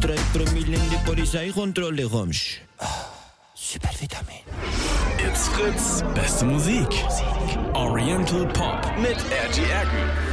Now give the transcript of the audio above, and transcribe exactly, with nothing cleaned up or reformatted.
drei Promille in die Polizeikontrolle kommst. Oh, Supervitamin. It's Fritz, beste Musik. Oriental Pop mit R G Ergün.